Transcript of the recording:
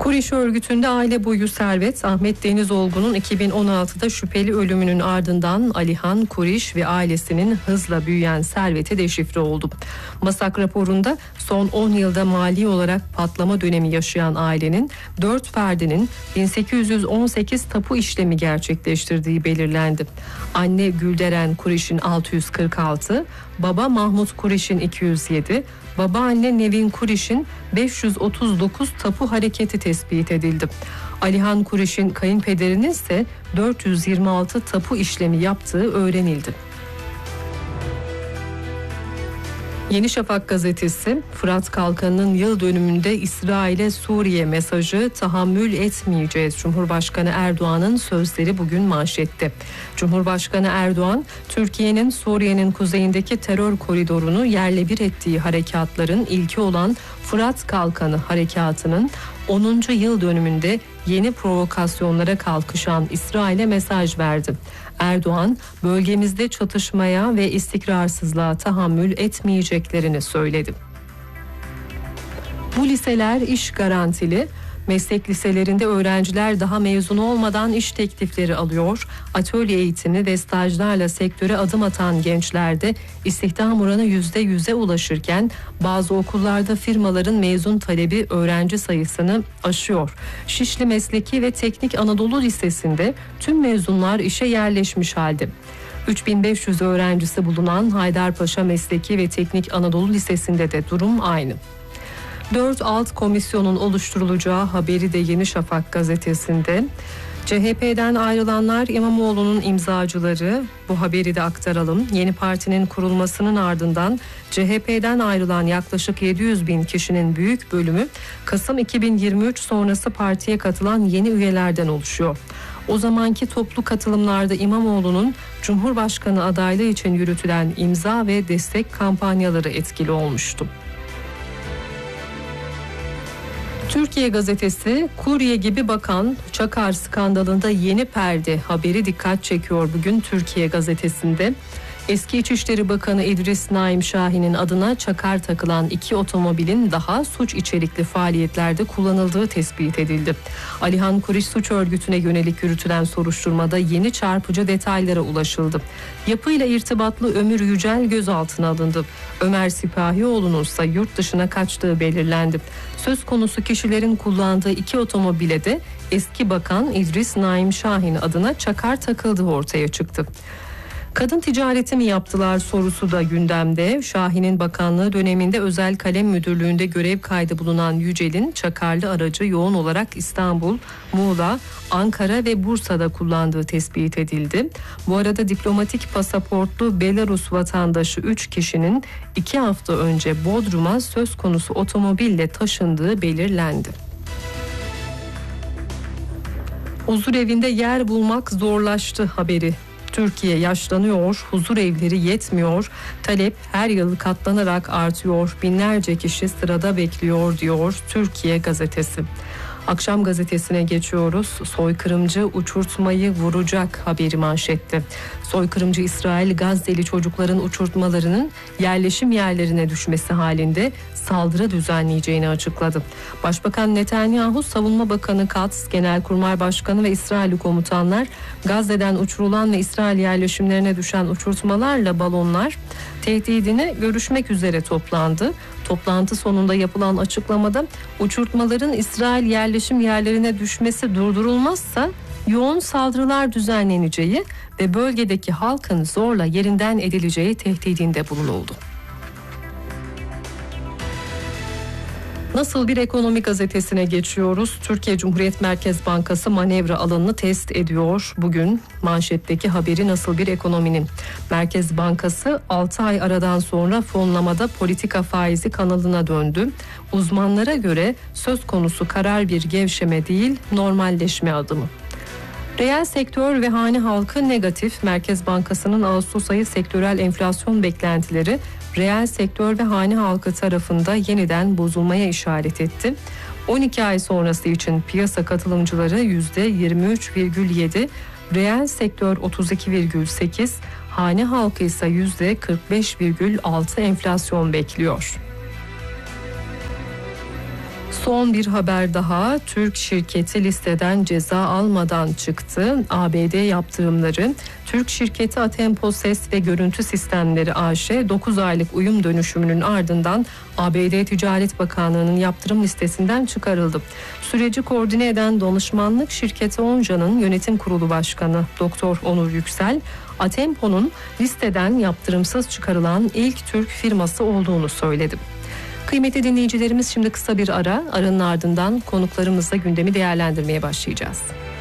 Kuriş örgütünde aile boyu servet. Ahmet Denizolgu'nun 2016'da şüpheli ölümünün ardından Alihan Kuriş ve ailesinin hızla büyüyen serveti deşifre oldu. Masak raporunda son 10 yılda mali olarak patlama dönemi yaşayan ailenin 4 ferdinin 1818 tapu işlemi gerçekleştirdiği belirlendi. Anne Gülderen Kuriş'in 646, baba Mahmut Kuriş'in 207, babaanne Nevin Kuriş'in 539 tapu hareketi tespit edildi. Alihan Kuriş'in kayınpederinin ise 426 tapu işlemi yaptığı öğrenildi. Yeni Şafak gazetesi, Fırat Kalkanı'nın yıl dönümünde İsrail'e Suriye mesajı, tahammül etmeyeceğiz. Cumhurbaşkanı Erdoğan'ın sözleri bugün manşette. Cumhurbaşkanı Erdoğan, Türkiye'nin Suriye'nin kuzeyindeki terör koridorunu yerle bir ettiği harekatların ilki olan Fırat Kalkanı harekatının 10. yıl dönümünde yeni provokasyonlara kalkışan İsrail'e mesaj verdi. Erdoğan, bölgemizde çatışmaya ve istikrarsızlığa tahammül etmeyeceklerini söyledi. Bu liseler iş garantili. Meslek liselerinde öğrenciler daha mezun olmadan iş teklifleri alıyor. Atölye eğitimi ve stajlarla sektöre adım atan gençlerde istihdam oranı %100'e ulaşırken bazı okullarda firmaların mezun talebi öğrenci sayısını aşıyor. Şişli Mesleki ve Teknik Anadolu Lisesi'nde tüm mezunlar işe yerleşmiş halde. 3500 öğrencisi bulunan Haydarpaşa Mesleki ve Teknik Anadolu Lisesi'nde de durum aynı. 4 alt komisyonun oluşturulacağı haberi de Yeni Şafak gazetesinde. CHP'den ayrılanlar İmamoğlu'nun imzacıları, bu haberi de aktaralım. Yeni partinin kurulmasının ardından CHP'den ayrılan yaklaşık 700 bin kişinin büyük bölümü Kasım 2023 sonrası partiye katılan yeni üyelerden oluşuyor. O zamanki toplu katılımlarda İmamoğlu'nun Cumhurbaşkanı adaylığı için yürütülen imza ve destek kampanyaları etkili olmuştu. Türkiye gazetesi, kurye gibi bakan Çakar skandalında yeni perde haberi dikkat çekiyor bugün Türkiye gazetesinde. Eski İçişleri Bakanı İdris Naim Şahin'in adına çakar takılan 2 otomobilin daha suç içerikli faaliyetlerde kullanıldığı tespit edildi. Alihan Kuriş suç örgütüne yönelik yürütülen soruşturmada yeni çarpıcı detaylara ulaşıldı. Yapıyla irtibatlı Ömür Yücel gözaltına alındı. Ömer Sipahioğlu'nun ise yurt dışına kaçtığı belirlendi. Söz konusu kişilerin kullandığı 2 otomobile de eski bakan İdris Naim Şahin adına çakar takıldığı ortaya çıktı. Kadın ticareti mi yaptılar sorusu da gündemde. Şahin'in bakanlığı döneminde Özel Kalem Müdürlüğü'nde görev kaydı bulunan Yücel'in çakarlı aracı yoğun olarak İstanbul, Muğla, Ankara ve Bursa'da kullandığı tespit edildi. Bu arada diplomatik pasaportlu Belarus vatandaşı 3 kişinin 2 hafta önce Bodrum'a söz konusu otomobille taşındığı belirlendi. Huzurevinde yer bulmak zorlaştı haberi. Türkiye yaşlanıyor, huzur evleri yetmiyor, talep her yıl katlanarak artıyor, binlerce kişi sırada bekliyor diyor Türkiye gazetesi. Akşam gazetesine geçiyoruz. Soykırımcı uçurtmayı vuracak haberi manşette. Soykırımcı İsrail Gazze'li çocukların uçurtmalarının yerleşim yerlerine düşmesi halinde saldırı düzenleyeceğini açıkladı. Başbakan Netanyahu, Savunma Bakanı Katz, Genelkurmay Başkanı ve İsrailli komutanlar Gazze'den uçurulan ve İsrail yerleşimlerine düşen uçurtmalarla balonlar tehdidini görüşmek üzere toplandı. Toplantı sonunda yapılan açıklamada uçurtmaların İsrail yerleşim yerlerine düşmesi durdurulmazsa yoğun saldırılar düzenleneceği ve bölgedeki halkın zorla yerinden edileceği tehdidinde bulunuldu. Nasıl bir ekonomi gazetesine geçiyoruz. Türkiye Cumhuriyet Merkez Bankası manevra alanını test ediyor. Bugün manşetteki haberi nasıl bir ekonominin. Merkez Bankası 6 ay aradan sonra fonlamada politika faizi kanalına döndü. Uzmanlara göre söz konusu karar bir gevşeme değil, normalleşme adımı. Reel sektör ve hane halkı negatif. Merkez Bankası'nın Ağustos ayı sektörel enflasyon beklentileri reel sektör ve hane halkı tarafında yeniden bozulmaya işaret etti. 12 ay sonrası için piyasa katılımcıları %23,7, reel sektör 32,8, hane halkı ise %45,6 enflasyon bekliyor. Son bir haber daha. Türk şirketi listeden ceza almadan çıktı. ABD yaptırımları. Türk şirketi Atempo Ses ve Görüntü Sistemleri AŞ 9 aylık uyum dönüşümünün ardından ABD Ticaret Bakanlığı'nın yaptırım listesinden çıkarıldı. Süreci koordine eden danışmanlık şirketi Onca'nın yönetim kurulu başkanı Doktor Onur Yüksel, Atempo'nun listeden yaptırımsız çıkarılan ilk Türk firması olduğunu söyledi. Kıymetli dinleyicilerimiz, şimdi kısa bir ara. Aranın ardından konuklarımızla gündemi değerlendirmeye başlayacağız.